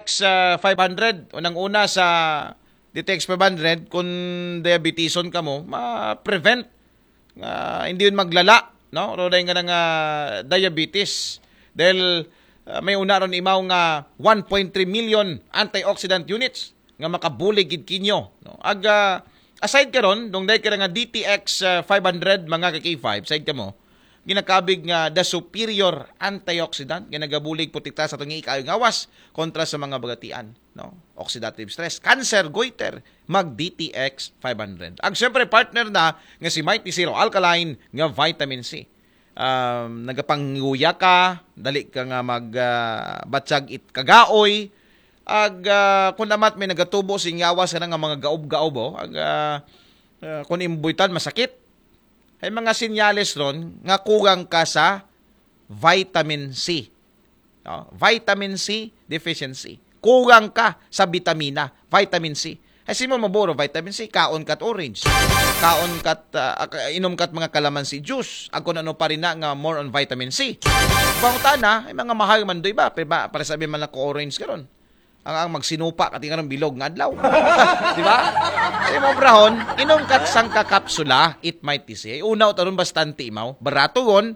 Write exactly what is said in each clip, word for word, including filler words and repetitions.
X uh, five hundred, unang-una sa D T X five hundred, kung diabeteson ka mo, ma-prevent uh, hindi yun maglala, no? Roday nga ng uh, diabetes. Dahil uh, may una ron imaw nga one point three million antioxidant units nga makabulig gid kinyo, no? Ag uh, aside karon dong day ka nga D T X uh, five hundred mga ka K five, side ka mo, ginakabig nga the superior antioxidant nga nagabulig protekta sa tungi ikaw ngawas kontra sa mga bagatian, no? Oxidative stress, cancer, goiter, mag D T X five hundred. Ag syempre partner na nga si Mighty Zero Alkaline nga vitamin C. Um, nagapanguya ka, dali ka nga mag uh, batsag it kagaoy, ag uh, kung namat may nagatubo singawas ka nga mga gaob-gaob, ag uh, uh, kung imbuytan masakit, ay mga sinyales ron nga kugang ka sa vitamin C. No? Vitamin C deficiency. Kugang ka sa vitamina, vitamin C. Ay simo maburo vitamin C, kaon kat orange. Kaon kat uh, inom kat mga kalamansi juice. Ako na no pa rin na nga more on vitamin C. Pangutana, ay mga mahal man doy ba? Para, para sabi man ako orange karon. Ang, ang magsinupa kati nga bilog nga adlaw. Di ba? Ay mo brahon, inom kat sang kakapsula, it might be say. Unaw taron bastante imaw. Barato gon,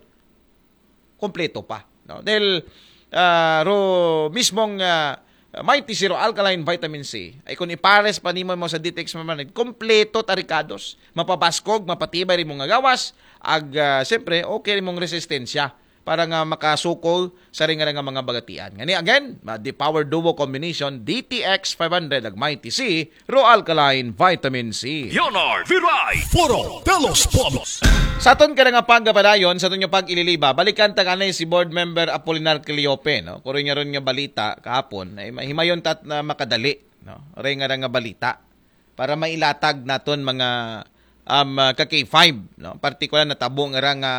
kompleto pa. No? Dahil uh, ro mismong uh, Mighty Zero Alkaline Vitamin C ay kung ipares pa nimo mo sa D T X mamanid, kompleto tarikados, mapabaskog, mapatibay rin mong gawas, ag uh, siyempre okay rin mong resistensya para nga makasukol sa ringa nga mga bagatian. Ngani again, the power duo combination D T X five hundred ag Mighty C Raw Alkaline Vitamin C. Leonard Viray, Foro Telos Pobos. Sa aton ka nga pagpadayon, sa aton yung pag-ililiba, balikan ta kanay si board member Apolinar Cleope, no? Kuro niya ron nga balita kahapon, ay himayon tat na makadali, no? Ray nga nga balita para mailatag naton mga um, ka K five, no? Partikular na tabong nga nga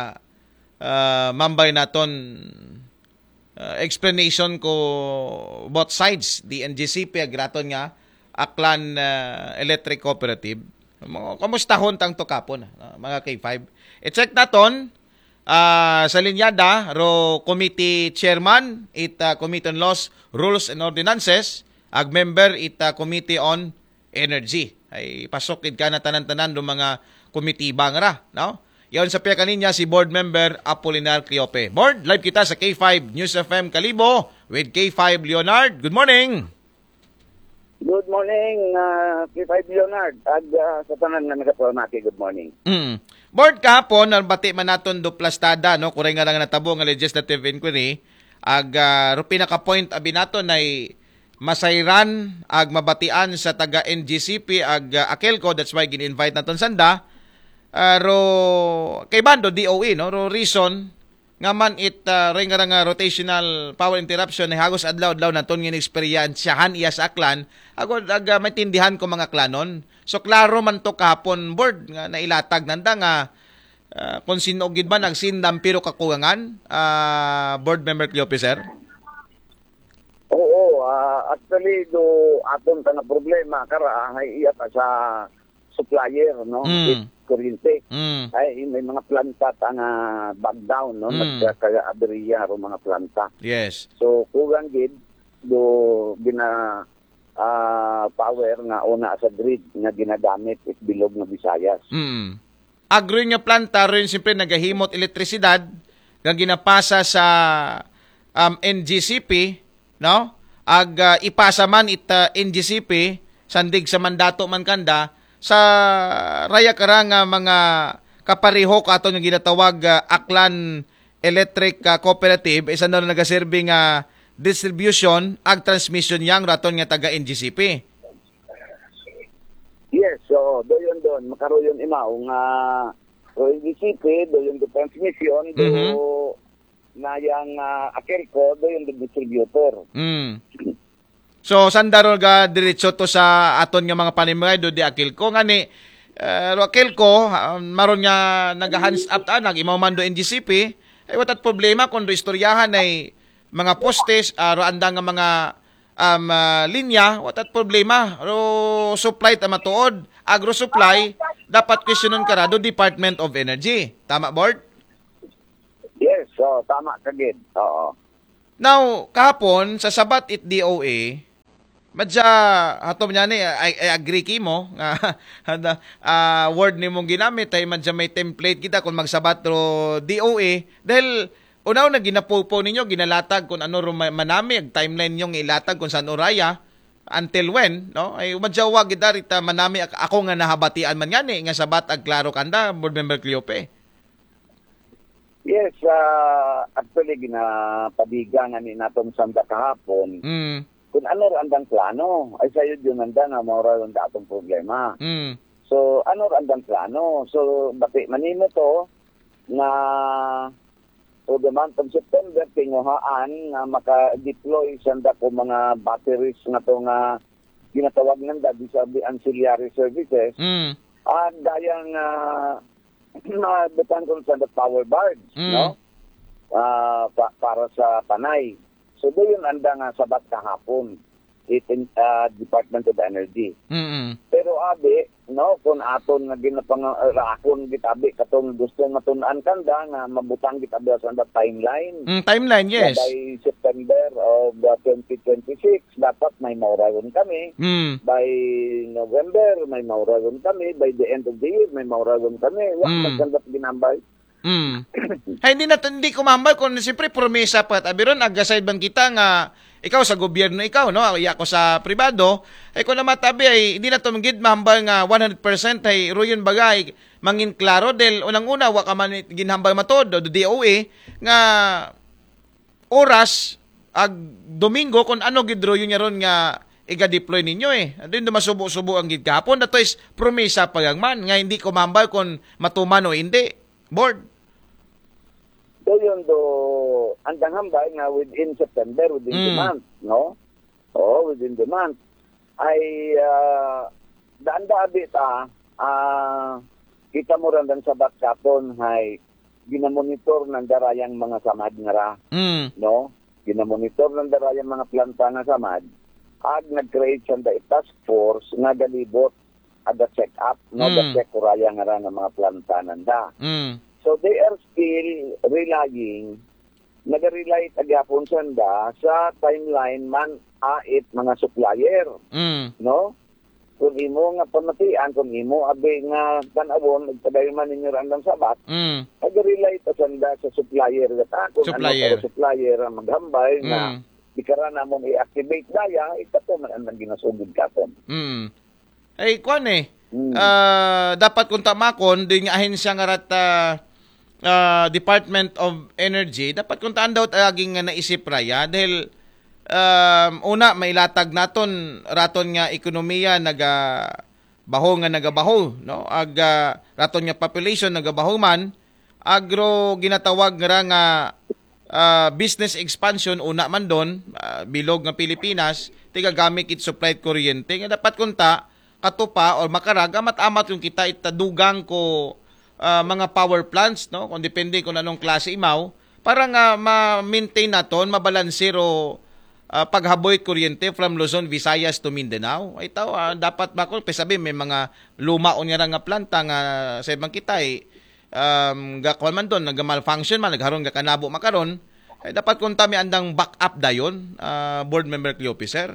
uh, mambay naton uh, explanation ko both sides, the N G C P agraton nga Aklan uh, Electric Cooperative. Kamusta hon tang to kapon, uh, mga K five. I-check naton uh, sa linyada ro committee chairman it uh, Committee on Laws, Rules and Ordinances, ag member it uh, Committee on Energy. Ay pasok id ka na tanan-tanan do mga committee bangra, no? Yon sa piya kaninya si board member Apolinar Cleope. Board, live kita sa K five News F M Kalibo with K five Leonard. Good morning. Good morning, uh, K five Leonard. At uh, sa tanan na nagapalmaki, good morning. Mm. Board kahapon, nabati man naton do plastada, no? Kuray nga lang natabo nga legislative inquiry. Ag uh, rupi naka-point abi naton ay masayran ag mabatian sa taga N G C P ag uh, Akelco. That's why gin-invite naton sanda. Uh, ro kay bando D O E, no? Ro reason nga man it uh, ring nga nga rotational power interruption ay hagos adlaw-adlaw naton ngin eksperyensyahan iya sa aklan. Agod ag uh, maintindihan ko mga klanon. So klaro man to kahapon board nga nailatag nanda nga uh, kung sino gid man nagsindam pero kakulangan uh, board member Cleope, sir. Oo, uh, actually do aton ta na problema kara ay iya ta sa supplier, no? Mm. Kuryente. Mm. Ay may mga planta ta nga back down, no? Mm. Nagkaka-aberya ro mga planta. Yes. So kulang gid do gina uh, power nga una sa grid nga ginagamit it bilog na Visayas. Mm. Agro nga planta rin siyempre nagahimot elektrisidad nga ginapasa sa um, N G C P, no? Ag uh, ipasa man it uh, N G C P sandig sa mandato man kanda sa raya kara nga mga kapareho kato nga ginatawag uh, Aklan Electric uh, Cooperative isa na nagaserbi nga distribution ag transmission yang raton nga taga N G C P. Yes, so doyon don makaroyon imaw nga so N G C P doyon do transmission do Mhm. na yang uh, Akelco doyon do distributor. Mm. So sandaro ga diretso to sa aton nga mga panimay do di Akelco ngani uh, Akelco um, maron nga naga-hands up ta nag imaw man do N G C P ay watat problema kun do istoryahan ay mga postes uh, ro anda nga mga um, uh, linya watat problema ro supply ta matuod agro supply dapat questionon kara do Department of Energy, tama board? Yes, so tama ka gid. Oo. Now, kahapon, sa sabat it D O A, Madya hatom niya ni I, I agree ki mo nga uh, uh, word ni mong ginamit ay madya may template kita kung magsabat ro D O A dahil unaw na ginapupo ninyo ginalatag kung ano ro manami ag timeline yung ilatag kung saan oraya until when no ay madya wag kita rita manami ako nga nahabatian man ngani nga sabat ag klaro kanda board member Cleope. Yes, uh, actually ginapabigan nga ni naton sanda kahapon. Mm. Kung ano ra andang plano, ay sayo yun nanda na maura yung datong problema. Mm. So, ano ra andang plano? So, bati manino to na so the month of September, tinguhaan na maka-deploy sanda ko mga batteries na to nga ginatawag nanda di sa ancillary services. Mm. At dayang uh, na betan ko sa power barge, Mm. no? Ah, pa- para sa panay. So doon anda nga sabat kahapon it in uh, Department of Energy. Mm. Pero abi, no, kung aton nga ginapangarakon gitabi katong gusto matun-an kanda nga mabutang gitabi sa the timeline. Mm, timeline yes. Na by September of uh, twenty twenty-six dapat may maurayon kami. Mm. By November may maurayon kami. By the end of the year may maurayon kami. Wa Mm. magkandap ginambay. Mm. Ay, hindi na hindi kumambal kung siyempre promesa pa. Abiron, agaside bang kita nga ikaw sa gobyerno ikaw, no? Iya ko sa pribado. Ay kung namatabi ay hindi na tumigid mahambal nga one hundred percent ay ruyon bagay mangin klaro del unang-una wa ka man ginhambal matod do D O A nga oras ag Domingo kung ano gidro yun ron nga iga-deploy ninyo eh. Doon dumasubo-subo ang gid kahapon. Dato is promesa pa man nga hindi ko mahambal kung matuman o hindi. Board. So yun do, andang hambay nga within September, within the Mm. month, no? Oo, within the month. Ay, uh, daan-da abit ah, ah, kita mo rin sa batkapon, ay, ginamonitor ng darayang mga samad nga ra, Mm. no? Ginamonitor ng darayang mga planta na samad, at nag-create siya da task force nga galibot at the check-up, no? Mm. The check kuraya nga ra ng mga planta nanda. Mm. So they are still relying, nag-rely tagyapon sanda sa timeline man ait mga supplier, Mm. no? Kung imo nga pamatian, kung imo abi nga tanawon, nagtagay man ninyo randang sabat, Mm. nag-rely ta sanda sa supplier. Gata, kung Supplier. ano para supplier ang maghambay na Mm. di ka ra na mong i-activate daya, ito to man ang ginasugod katon. Mm. Ay, kwan eh. Mm. Ah, dapat kung tamakon, din nga ahensya nga rat ah, ah, Department of Energy, dapat kung taan daw aging nga naisip raya dahil um, una, mailatag naton raton nga ekonomiya naga baho nga nagabaho, no? Ag ah, raton nga population nagabaho man, agro ginatawag nga ra nga ah, business expansion una man doon, ah, bilog nga Pilipinas, tiga gamit it supplied kuryente nga dapat kunta katupa or makaraga matamat yung kita itadugang ko ah, mga power plants, no? Kung depende kung anong klase imaw para nga ma-maintain naton mabalansero uh, paghaboy kuryente from Luzon, Visayas to Mindanao. Ay taw ah, dapat makol pesabi may mga lumaon nga ra nga planta nga sa ibang kita eh, um, gakwan man doon, nag-malfunction man, nagharon ga kanabo makaron, ay dapat kung tami andang backup dayon, uh, board member Cleope, sir.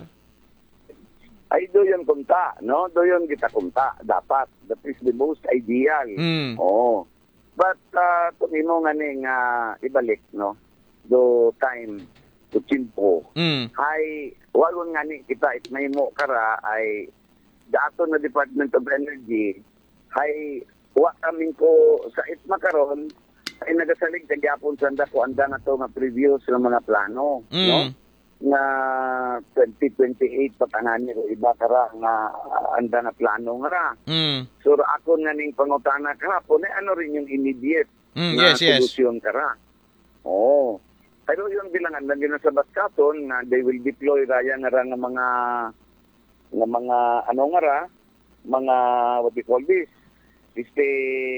Ay do yun kunta, no? Do yun kita kunta, dapat. That is the most ideal. Mm. Oo. But uh, kung imo nga ni nga ibalik, no? Do time to chimpo. Mm. Ay, wagon nga ni kita it may mo kara ay dato na Department of Energy ay wa kaming ko sa it makaron ay nagasalig sa gyapon sanda ko anda na to nga previous ng mga plano, Mm. no? Na twenty twenty-eight patangani ko iba kara nga uh, anda na plano nga ra. Mm. So ako nga ning pangutana kahapon eh, ano rin yung immediate Mm, na yes, yes. solusyon kara. Oo. Pero yung bilangan na ginasabat katon na they will deploy raya nga ra nga mga nga mga ano nga ra mga what we call this is the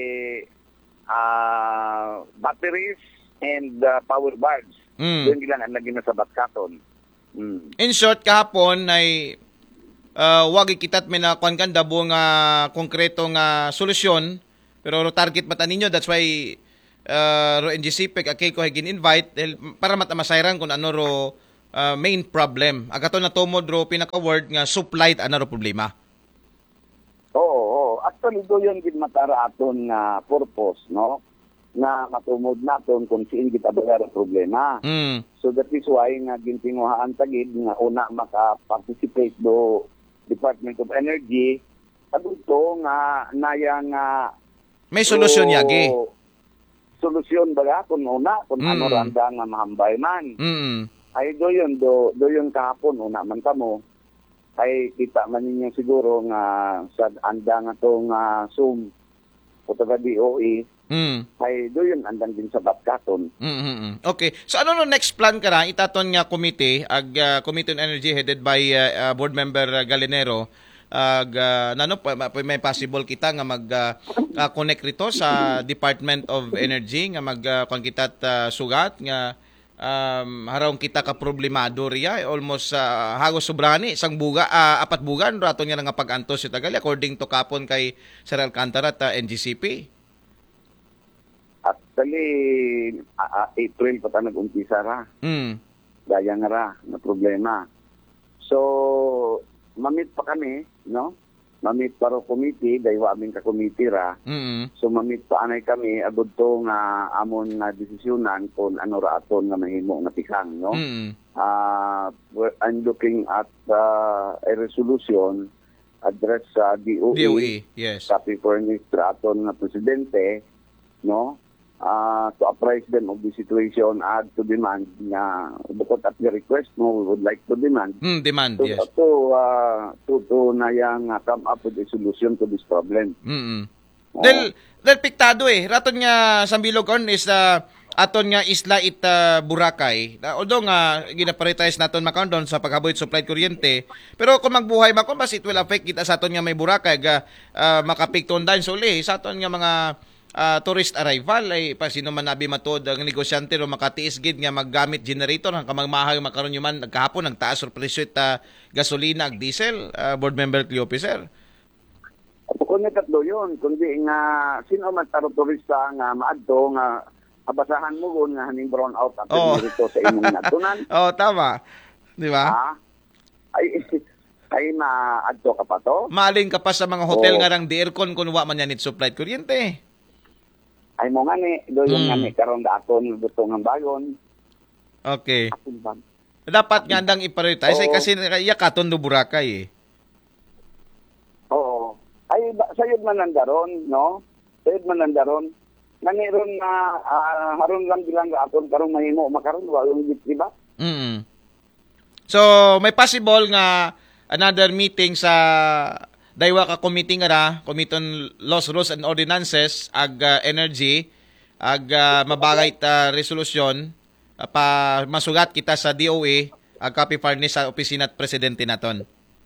uh, batteries and uh, power barge. Mm. Yung bilangan na ginasabat katon. Mm. In short, kahapon ay uh, wag ikitat may nakuan kan dabo nga konkreto nga solusyon pero ro target mata ninyo, that's why uh, ro N G C P E C akay ko higin invite dahil para matamasayran kung ano ro uh, main problem. Agato na tumod ro pinaka-word nga supply anaro problema. Oo, oo. Actually, do yun gid matara aton nga purpose, no? Na matumod naton kung siin kita bagar problema. Mm. So that is why nga gintinguhaan tagid nga una maka-participate do Department of Energy adto nga naya nga May solusyon do- yagi. Solusyon baga kung una kung Mm. ano randa nga mahambay man. Mm. Ay do yun do do yun kahapon una man kamo. Ay kita man ninyo siguro nga sa anda nga to nga Zoom o taga D O E Mm. ay do yun andang din sa Batkaton. Mm-hmm. Okay. So ano no next plan ka na itaton nga committee ag uh, Committee on Energy headed by uh, uh, board member uh, Galinero ag uh, nano pa, pa- may possible kita nga mag uh, uh, connect rito sa Department of Energy nga mag uh, kon kita uh, sugat nga um, harong kita ka problemado riya almost uh, hagos sobrani isang buga uh, apat bugan rato niya nga pag-antos ita gali according to kapon kay Sir Alcantara at uh, N G C P. Actually a- a- April pa ta nag-umpisa ra. Mm. Daya nga ra na problema. So mamit pa kami, no? Mamit pa ro committee dahil wa aming ka committee ra. Mm. So mamit pa anay kami abot to nga amon nga desisyonan kung ano ra aton nga mahimo nga tikang, no? Mm. Uh, we're- I'm looking at uh, a resolution address sa D O E, D O E, yes. copy furnished sa aton nga presidente, no? Uh, to apprise them of the situation and to demand na bukod at the request mo, we would like to demand Mm, demand, to, yes. to, uh, to, to na yang uh, come up with a solution to this problem. Mm. Oo. Del del piktado eh. Raton nga Sambilog kon is uh, aton nga isla it uh, Boracay. Uh, although nga gina-prioritize naton makon doon sa paghaboy supply kuryente, pero kung magbuhay makon bas it will affect kita sa aton nga may Boracay ga uh, makapikton dan so uli sa aton nga mga uh, tourist arrival ay pa sino man nabi matod ang negosyante ro makatiis gid nga maggamit generator hanggang magmahal makaron man nagkahapon nagtaas or presyo ta gasolina ag diesel, uh, board member Cleope, sir. Kung nga tatlo yun, kundi nga sino man taro turista nga maadto nga abasahan mo gon nga haning brown out at Oo. dito sa imong natunan. Oh, tama. Di ba? Ha? Ay ay maadto ka pa to? Maling ka pa sa mga hotel Oo. nga rang di aircon kung wa man yan it supplied kuryente. Ay mo nga ni, do yung Mm. nga ni karon daton gusto nga bagon. Okay. Atin ba? Dapat nga andang i-prioritize eh, Oo. kasi iya katon do Boracay eh. Oo. Ay ba, sayod man nandaron, no? Sayod man nandaron. Nangiron na ah, haron lang bilang aton karong mahimo makaron wa yung di ba? Mm. So, may possible nga another meeting sa daywa ka committee nga ra, Committee on Laws, Rules and Ordinances ag uh, energy ag uh, mabagay ta resolusyon uh, pa masugat kita sa D O A ag copy furnish sa opisina at presidente naton.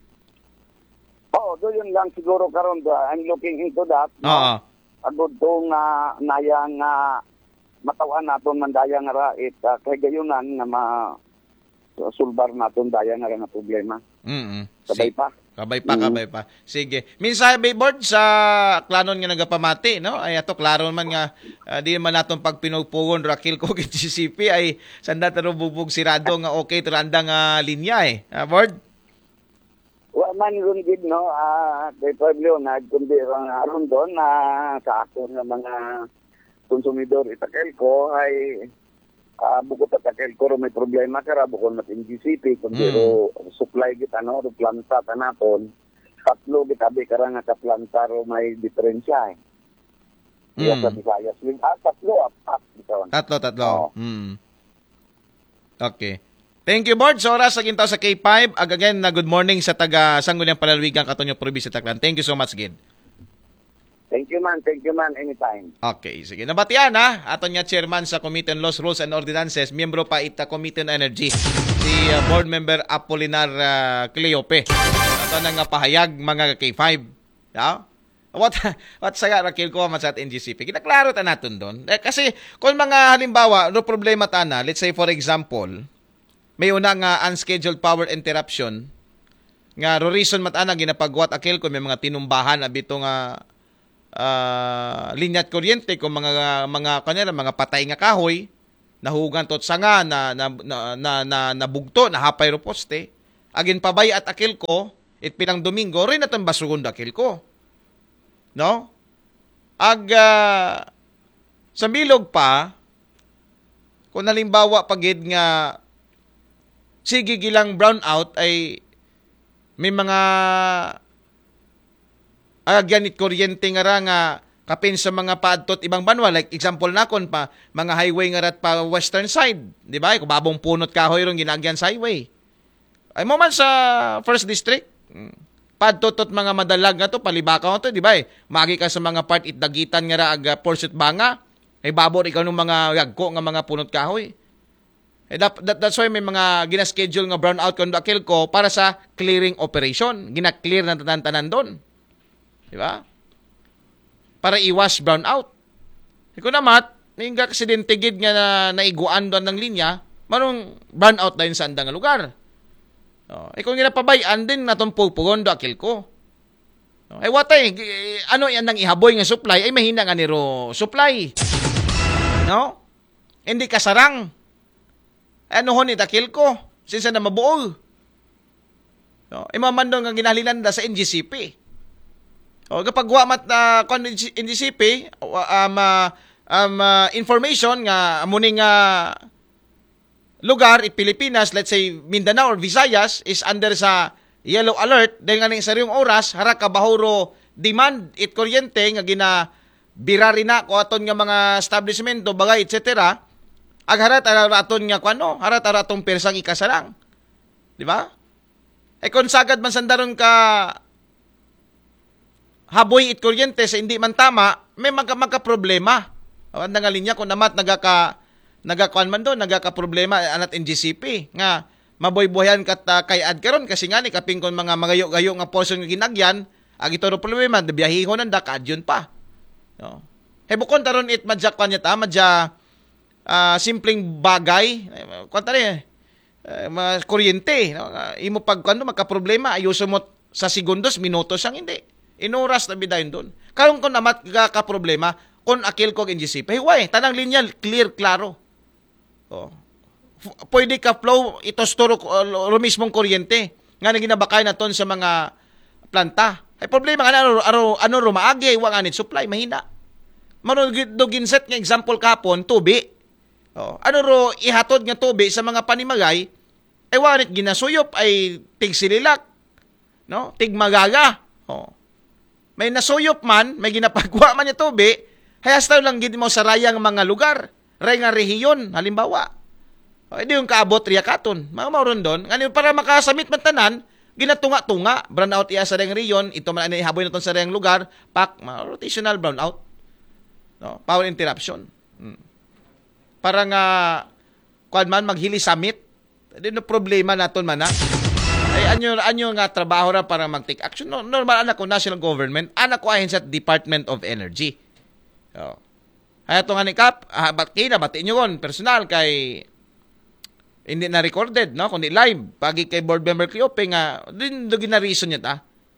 Oo, do yun lang siguro karon do. I'm looking into that. no? Oo. Agod to nga nayang nga matawan naton man daya nga ra it uh, kay gayunan nga ma sulbar naton daya nga ra nga problema. Mm. Sabay pa. Kabay pa, Mm. kabay pa. Sige. Minsan, board sa klanon nga nagapamati, no? Ay, ato, klaro man nga, ah, di man natong pagpinupugon, Rakil ko, G C P, ay, sanda taro bubog sirado nga okay, turanda nga linya, eh. Ah, board? Wa man ron gid no ah kay Pablo na kundi ang aron doon na sa ako nga mga konsumidor itakel ko ay uh, bukod sa takel ko ro may problema kara bukod mat N G C P kundi Mm. ro supply kita no ro planta tanaton tatlo gitabi kara nga ka planta ro may diferensya eh. Iya Mm. sa Visayas lig ah, tatlo apat bitawan. Tatlo, tatlo. Oo. Mm. Okay. Thank you, board. So, oras sa gintaw sa K five. Ag again, na good morning sa taga Sangguniang Palalawigan, Katonyo Province sa Taclan. Thank you so much, Gid. Thank you man, thank you man anytime. Okay, sige. Nabatian ha. Aton nga chairman sa Committee on Laws, Rules and Ordinances, miyembro pa ita Committee on Energy, si uh, board member Apolinar uh, Cleope. Ato na nga pahayag mga K five. Yeah? What what sa Rakil ko man sa N G C P. Kinaklaro ta naton doon. Eh, kasi kung mga halimbawa, no problema ta na, let's say for example, may una nga unscheduled power interruption nga ro reason matana ginapagwat akil ko may mga tinumbahan abito nga uh, linya at kuryente kung mga mga kanila mga patay nga kahoy nahugan tot sanga na na na na, na nabugto na hapay ro poste agin pabay at akil ko it pinang Domingo rin naton basugon dakil ko no ag uh, sa bilog pa kung halimbawa pagid nga sige gilang brownout ay may mga agyanit kuryente nga ra nga kapin sa mga paadtot ibang banwa like example nakon pa mga highway nga rat pa western side di ba kung babong punot kahoy ron ginagyan sa highway ay mo man sa first district paadtot mga madalag nga to palibakaw to di ba magi ka sa mga part itdagitan nga ra aga pursuit banga ay babor ikaw ng mga yagko nga mga punot kahoy eh, that, that, that's why may mga gina-schedule nga brownout kon akil ko para sa clearing operation gina-clear na tanan-tanan doon di ba para iwas brownout. Iko namat, nga aksidente gid nga na naiguan doon ng linya, manong brownout na yun sa andang lugar. Oh, iko nga napabayan din natong pupugon do akil ko. Oh, ay watay, ano yan nang ihaboy nga supply, ay mahina nga niro supply. No? Hindi kasarang. Ano ho ni akil ko, sinsa na mabuol. No? Imamando nga ginahalinan da sa N G C P. O kapag wa mat uh, kon N G C P um, uh, um, uh, information nga muning uh, lugar in Pilipinas, let's say Mindanao or Visayas is under sa yellow alert dahil nga ning saryong oras hara ka bahuro demand it kuryente nga gina birari na ko aton nga mga establishmento bagay et cetera ag harat aton nga kuno harat aratong persang ikasalang di ba ay kon sagad man sandaron ka haboy it kuryente sa hindi man tama, may magka, magka problema. Ang nga linya kung namat nagaka nagakuan man do, nagaka problema anat N G C P nga maboy-boyan kat uh, kay ad karon kasi nga ni kaping kon mga magayo-gayo nga portion nga ginagyan, ag ito ro problema, biyahihon nanda kaadyon pa. No. Hey bukon taron it madja kwan ta, madja uh, simpleng bagay, kwan tari uh, ma kuryente, no? Uh, imo pag kano magka problema, ayuso mo sa segundos, minutos ang hindi. Inuras na bidayon doon. Karong ko namat ka problema, kung akil ko N G C P, hey, why? Tanang linya, clear, klaro. Oh. F- pwede ka flow, ito storo uh, mismong kuryente. Nga na ginabakay na ton sa mga planta. Ay problema nga ano, ano, ano rumaagi, wang anit supply, mahina. Mano do ginset nga example kapon, tubi. Oh. Ano ro ihatod nga tubi sa mga panimagay, ay wanit ginasuyop, ay tigsililak. No? Tigmagaga. Oh. May nasuyop man, may ginapagwa man yung tubi, hayas tayo lang gid mo sa rayang mga lugar, ray nga rehiyon, halimbawa. O, hindi yung kaabot riya katon. Mga mauron doon, ngayon para makasamit man tanan, ginatunga-tunga, brownout iya sa rayang rehiyon, ito man ano ihaboy na ton sa rayang lugar, pak, rotational brownout. No? Power interruption. Hmm. Para nga, kuan man, maghili summit, hindi no problema naton man na. Ay anyo anyo nga trabaho ra para mag-take action. No, normal anak ko national government, anak ko ahin sa Department of Energy. Oh. Ay ato nga ni Kap, ah, bat kina bati nyo kon personal kay hindi na recorded no kundi live pagi kay board member Cleope nga din do gina reason niya ta.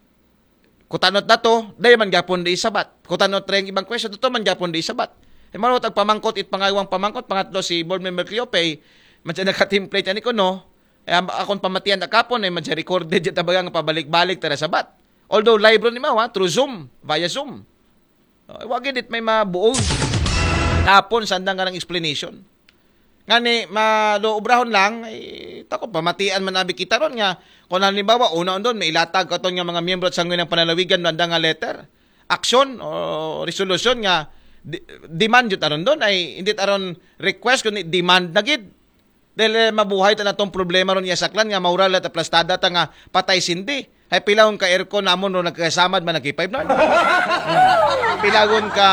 Kutanot na to, day man gapon di sabat. Kutanot ra yung ibang question to man gapon di sabat. E maro tag pamangkot it pangawang pamangkot pangatlo si board member Cleope, man siya naka-template ani ko no. Eh, akong pamatian na kapon, eh, madya recorded yung tabagang pabalik-balik tara sabat. Although live ron ni Mawa, through Zoom, via Zoom. Uh, wagin it may mabuo. Kapon, sandang nga ng explanation. Nga ni, maloobrahon lang, eh, tako, pamatian man nabi kita ron nga, kung halimbawa, una doon, may ilatag ko nga mga miyembro at sangguin ng panalawigan, nanda nga letter, action o resolution nga, di- demand yun taron doon, ay hindi taron request, kundi demand na gid. Dahil eh, mabuhay ta na tong problema ron yasaklan nga maural at aplastada ta nga patay sindi. Ay pilawon ka aircon namon ro nagkasamad man nagkipayb na. hmm. Pilagon ka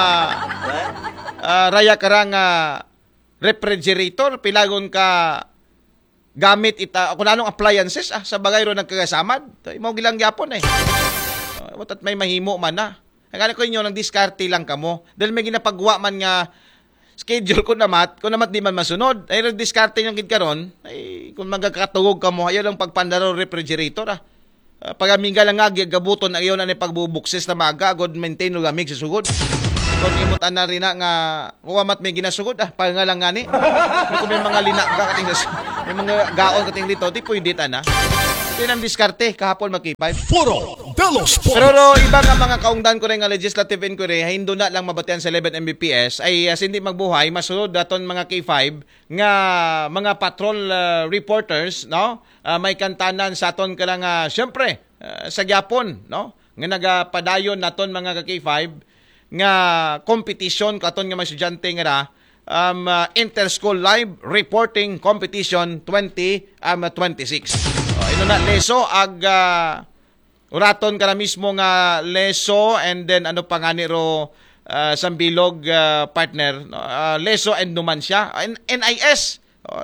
uh, raya karang uh, refrigerator, pilagon ka gamit ita kung anong appliances ah sa bagay ro nagkasamad. Imo gilang gyapon eh. Uh, watat may mahimo man na. Ang ko inyo nang diskarte lang kamo. Dahil may ginapagwa man nga schedule ko namat, kung namat di man masunod, ay nag-discarte yung gid karon, ay kung magkakatugog ka mo, ayaw lang pagpandaro refrigerator ah. Uh, pag amiga lang nga, gabuton, ayaw na ni pagbubuksis na maga, god maintain o lamig sa sugod. Kung imot ana rin na nga kuwamat may ginasugod ah pangalang ngani. Kung may mga lina ka kating may mga gaon kating dito, di pwede ta na. Yan ang diskarte kahapon mag-K five. Foro de los Pobres. Pero ro, iba nga mga kaungdan ko rin nga legislative inquiry, hindo na lang mabatian sa eleven M B P S ay as hindi magbuhay, masunod daton mga K five nga mga patrol uh, reporters, no? Uh, may kantanan sa aton ka lang, uh, syempre, uh, sa gyapon, no? Nga nagapadayon naton mga K five nga competition katon nga mga estudyante nga ra, um, uh, Interschool Live Reporting Competition twenty twenty-six. Uh, ino na leso ag uh, uraton ka na mismo nga leso and then ano pa nga ni ro uh, sambilog uh, partner no? uh, leso and numansya N I S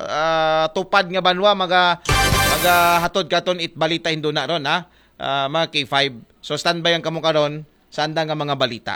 uh, tupad nga banwa maga maga hatod katon it balita hindo na ron ha uh, mga K five. So standby ang kamo karon sa anda nga mga balita.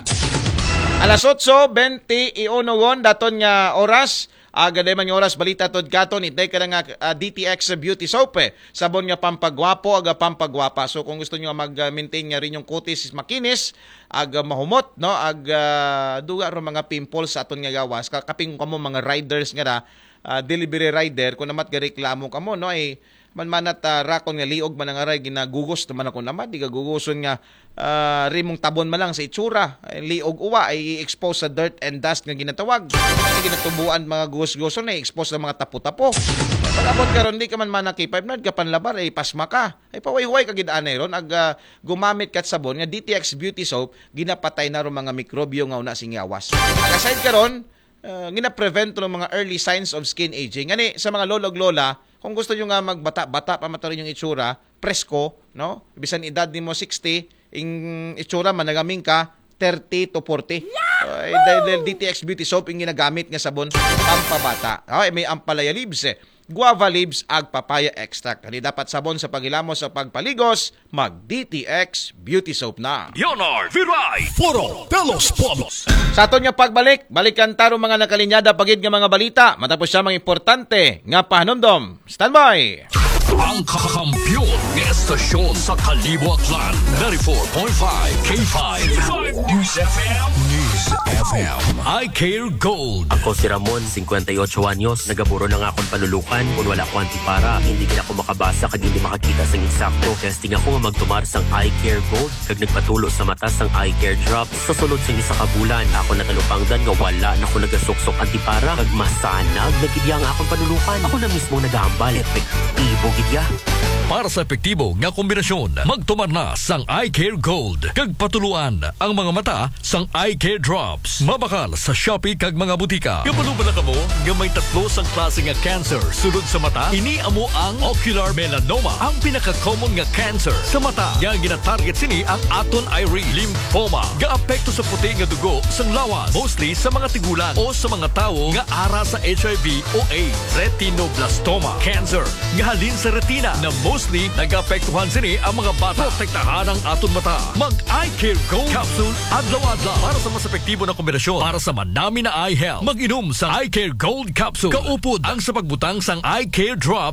Alas otso twenty-one daton nga oras. Aga uh, man yung oras balita tod katon itay ka nga uh, D T X Beauty Soap eh. Sabon nga pampagwapo aga pampagwapa. So kung gusto niyo mag-maintain nga rin yung kutis makinis, aga mahumot no, aga duga ro mga pimples sa aton nga gawas. Kaping kamo mga riders nga ra, uh, delivery rider kun namat ga reklamo kamo no ay man manat uh, rakon nga liog man nga ray ginagugos naman ako naman di gagugoson nga uh, rimong tabon man lang sa itsura ay, liog uwa ay expose sa dirt and dust nga ginatawag ay ginatubuan mga gugos-guson ay expose sa mga tapo-tapo pag-abot karon di ka man man K five nad ka panlabar ay pasma ka ay paway-huway ka gid anay ron ag uh, gumamit kat sabon nga D T X Beauty Soap ginapatay na ron mga mikrobyo nga una singyawas aside karon uh, gina-prevent ng mga early signs of skin aging ngani sa mga lolog lola. Kung gusto nyo nga magbata-bata pa matarin yung itsura, presko, no? Bisan edad ni mo sixty, yung itsura managaming ka thirty to forty. Uh, dahil D T X Beauty Soap yung ginagamit nga sabon pampabata. Okay, may ampalaya leaves eh. Guava leaves ag papaya extract. Hindi dapat sabon sa pagilamos sa pagpaligos, mag D T X Beauty Soap na. Leonard Viray. Foro de los Pobres. Sa aton nga pagbalik, balikan taro mga nakalinyada pagid nga mga balita. Matapos siya mga importante nga pahanumdom. Standby! Ang kakampiyon ng estasyon sa Kalibuatlan. ninety-four point five K five. News F M. News F M. I Care Gold. Ako si Ramon, fifty-eight anyos. Nagaburo na nga akong palulukan. Kung wala ko antipara, hindi ka na ako makabasa kag hindi makakita sa insakto. Testing ako nga magtumar sang I Care Gold. Kag nagpatulo sa mata sang I Care Drops. Sa sulod sang isa ka bulan, ako natalupangdan nga wala na ako nagasuksok antipara. Kag masanag, nagidya nga akong palulukan. Ako na mismo nagahambal. Epektibo gidya. Para sa epektibo nga kombinasyon, magtumar na sang I Care Gold. Kag patuluan ang mga mata sang I Care Drops. Mabakal sa Shopee kag mga butika. Kabalo ba na kamo nga may tatlo sang klase nga cancer sulod sa mata? Ini amo ang ocular melanoma, ang pinaka-common nga cancer sa mata. Nga gina-target sini ang aton eye lymphoma. Gaapekto sa puti nga dugo sang lawas, mostly sa mga tigulang o sa mga tawo nga ara sa H I V o AIDS. Retinoblastoma cancer nga halin sa retina na mostly nag-apektuhan sini ang mga bata. Protektahan ang aton mata. Mag-Eye Care Gold Capsule adlaw-adlaw para sa mas epektibo na kombinasyon para sa manami na eye health. Mag-inom sa Eye Care Gold Capsule. Kaupod ang sa pagbutang sang Eye Care Drops